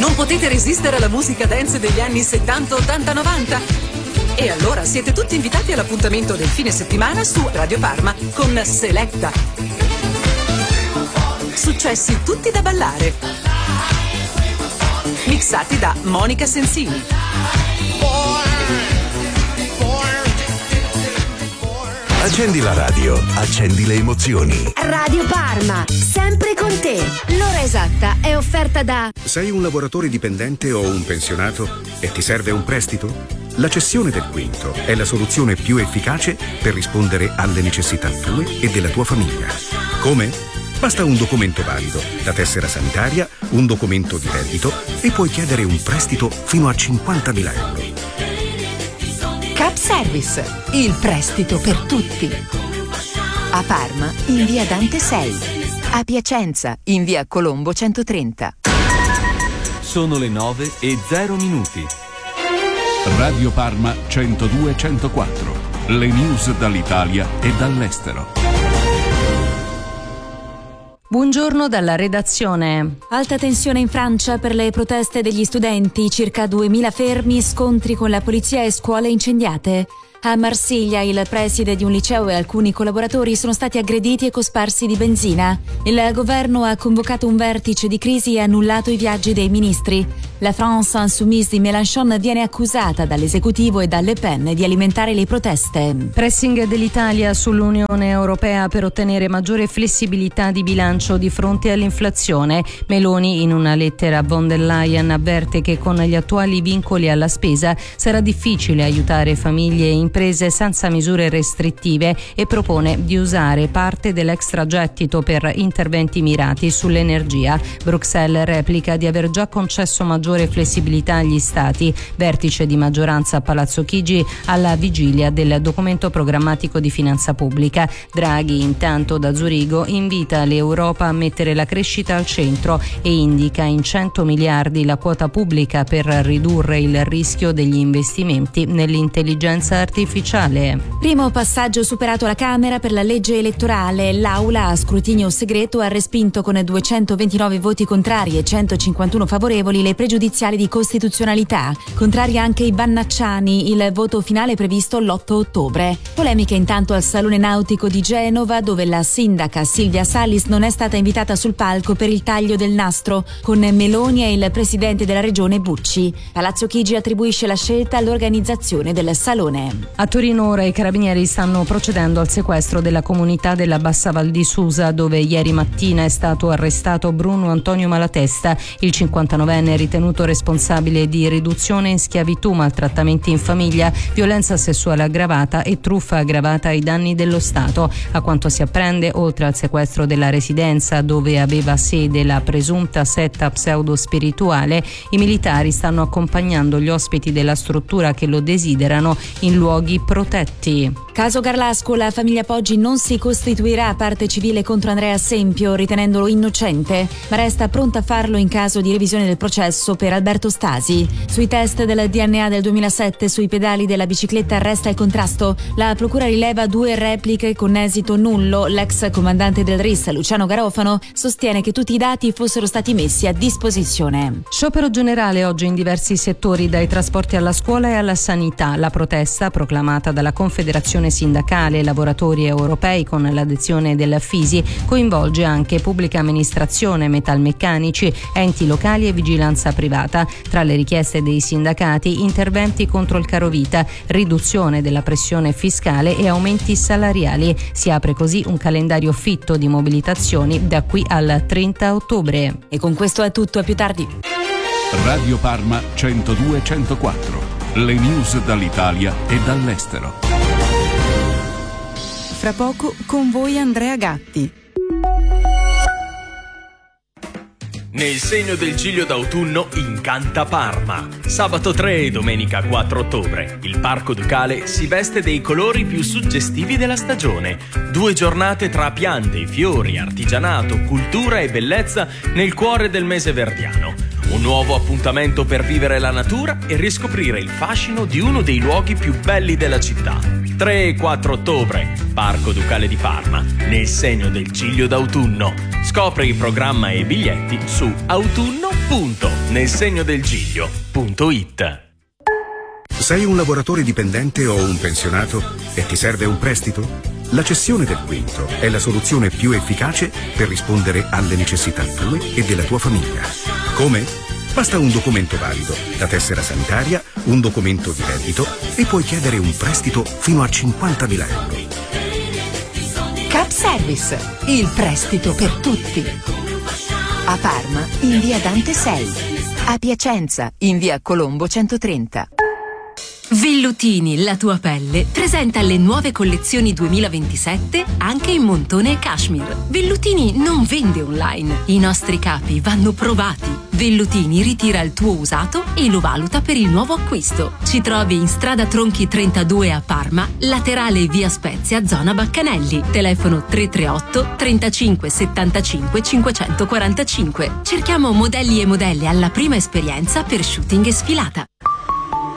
Non potete resistere alla musica dance degli anni 70, 80, 90? E allora siete tutti invitati all'appuntamento del fine settimana su Radio Parma con Selecta. Successi tutti da ballare. Mixati da Monica Sensini. Accendi la radio, accendi le emozioni. Radio Parma, sempre con te. L'ora esatta è offerta da... Sei un lavoratore dipendente o un pensionato e ti serve un prestito? La cessione del quinto è la soluzione più efficace per rispondere alle necessità tue e della tua famiglia. Come? Basta un documento valido, la tessera sanitaria, un documento di reddito e puoi chiedere un prestito fino a 50.000 euro. Cap Service, il prestito per tutti. A Parma, in via Dante 6. A Piacenza, in via Colombo 130. Sono le 9:0. Radio Parma 102-104. Le news dall'Italia e dall'estero. Buongiorno dalla redazione. Alta tensione in Francia per le proteste degli studenti, circa 2.000 fermi, scontri con la polizia e scuole incendiate. A Marsiglia il preside di un liceo e alcuni collaboratori sono stati aggrediti e cosparsi di benzina. Il governo ha convocato un vertice di crisi e annullato i viaggi dei ministri. La France Insoumise di Mélenchon viene accusata dall'esecutivo e da Le Pen di alimentare le proteste. Pressing dell'Italia sull'Unione Europea per ottenere maggiore flessibilità di bilancio di fronte all'inflazione. Meloni in una lettera a von der Leyen avverte che con gli attuali vincoli alla spesa sarà difficile aiutare famiglie e imprese senza misure restrittive e propone di usare parte dell'extragettito per interventi mirati sull'energia. Bruxelles replica di aver già concesso maggiore flessibilità agli Stati. Vertice di maggioranza a Palazzo Chigi alla vigilia del documento programmatico di finanza pubblica. Draghi intanto da Zurigo invita l'Europa a mettere la crescita al centro e indica in 100 miliardi la quota pubblica per ridurre il rischio degli investimenti nell'intelligenza artificiale. Primo passaggio superato alla Camera per la legge elettorale. L'Aula a scrutinio segreto ha respinto con 229 voti contrari e 151 favorevoli le pregiudiziali di costituzionalità. Contrari anche i Bannacciani. Il voto finale è previsto l'8 ottobre. Polemiche intanto al Salone Nautico di Genova, dove la sindaca Silvia Salis non è stata invitata sul palco per il taglio del nastro, con Meloni e il presidente della regione Bucci. Palazzo Chigi attribuisce la scelta all'organizzazione del salone. A Torino ora i carabinieri stanno procedendo al sequestro della comunità della Bassa Val di Susa, dove ieri mattina è stato arrestato Bruno Antonio Malatesta, il 59enne ritenuto responsabile di riduzione in schiavitù, maltrattamenti in famiglia, violenza sessuale aggravata e truffa aggravata ai danni dello Stato. A quanto si apprende, oltre al sequestro della residenza dove aveva sede la presunta setta pseudo-spirituale, i militari stanno accompagnando gli ospiti della struttura che lo desiderano in luoghi protetti. Caso Garlasco, la famiglia Poggi non si costituirà a parte civile contro Andrea Sempio, ritenendolo innocente, ma resta pronta a farlo in caso di revisione del processo per Alberto Stasi. Sui test del DNA del 2007 sui pedali della bicicletta resta il contrasto. La procura rileva 2 repliche con esito nullo. L'ex comandante del RIS, Luciano Garofano, sostiene che tutti i dati fossero stati messi a disposizione. Sciopero generale oggi in diversi settori, dai trasporti alla scuola e alla sanità. La protesta, proclamata dalla Confederazione Sindacale Lavoratori Europei con l'adesione del FISI, coinvolge anche pubblica amministrazione, metalmeccanici, enti locali e vigilanza privata. Tra le richieste dei sindacati, interventi contro il carovita, riduzione della pressione fiscale e aumenti salariali. Si apre così un calendario fitto di mobilitazioni da qui al 30 ottobre. E con questo è tutto, a più tardi. Radio Parma 102-104. Le news dall'Italia e dall'estero. Fra poco con voi Andrea Gatti. Nel segno del Giglio d'autunno incanta Parma. Sabato 3 e domenica 4 ottobre il Parco Ducale si veste dei colori più suggestivi della stagione. 2 giornate tra piante, fiori, artigianato, cultura e bellezza nel cuore del mese verdiano. Un nuovo appuntamento per vivere la natura e riscoprire il fascino di uno dei luoghi più belli della città. 3 e 4 ottobre, Parco Ducale di Parma, nel segno del Giglio d'autunno. Scopri il programma e i biglietti su autunno.nelsegnodelgiglio.it. Sei un lavoratore dipendente o un pensionato e ti serve un prestito? La cessione del quinto è la soluzione più efficace per rispondere alle necessità tue e della tua famiglia. Come? Basta un documento valido, la tessera sanitaria, un documento di reddito e puoi chiedere un prestito fino a 50.000 euro. Cap Service, il prestito per tutti. A Parma, in via Dante 6. A Piacenza, in via Colombo 130. Vellutini, la tua pelle, presenta le nuove collezioni 2027 anche in montone e cashmere. Vellutini non vende online. I nostri capi vanno provati. Vellutini ritira il tuo usato e lo valuta per il nuovo acquisto. Ci trovi in strada Tronchi 32 a Parma, laterale via Spezia, zona Baccanelli. Telefono 338 35 75 545. Cerchiamo modelli e modelle alla prima esperienza per shooting e sfilata.